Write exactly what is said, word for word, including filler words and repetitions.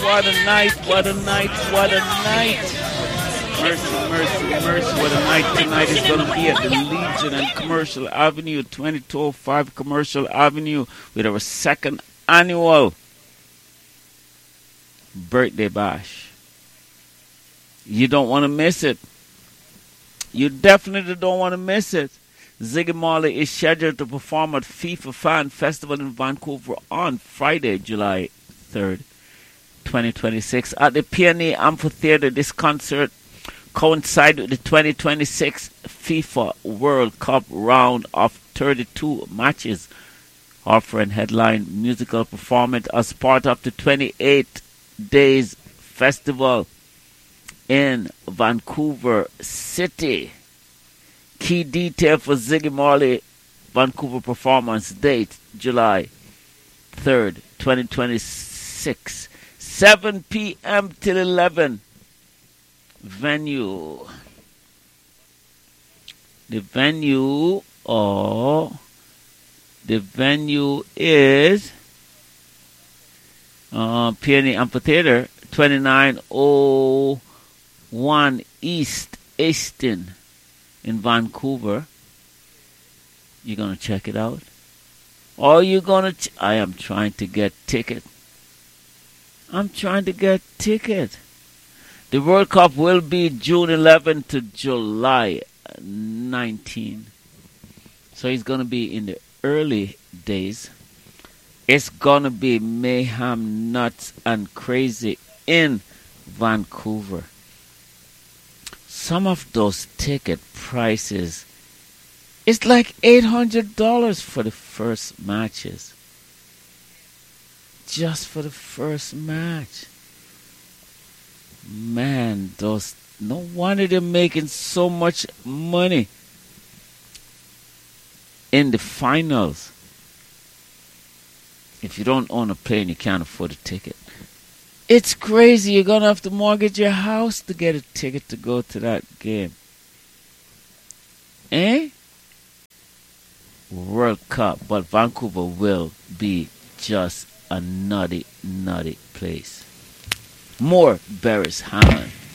what a night, what a night, what a night. Mercy, mercy, mercy, what a night tonight is going to be at the Legion and Commercial Avenue, twenty-two oh five Commercial Avenue, with our second annual birthday bash. You don't want to miss it. You definitely don't want to miss it. Ziggy Marley is scheduled to perform at FIFA Fan Festival in Vancouver on Friday, July third, twenty twenty-six. At the P and A Amphitheater, this concert coincides with the twenty twenty-six FIFA World Cup round of thirty-two matches, offering headline musical performance as part of the twenty-eight days festival in Vancouver City. Key detail for Ziggy Marley Vancouver performance date, July third, twenty twenty-six, seven p.m. till eleven. Venue. The venue, or the venue is uh, P and A Amphitheater, twenty-nine oh one East Easton in Vancouver. You're going to check it out? Or you're going to... Ch- I am trying to get ticket. I'm trying to get ticket. The World Cup will be June eleventh to July nineteenth. So it's going to be in the early days. It's going to be mayhem, nuts, and crazy in Vancouver. Some of those ticket prices, it's like eight hundred dollars for the first matches. Just for the first match. Man, those, no wonder they're making so much money in the finals. If you don't own a plane, you can't afford a ticket. It's crazy. You're going to have to mortgage your house to get a ticket to go to that game. Eh? World Cup. But Vancouver will be just a nutty, nutty place. More Beres Hammond.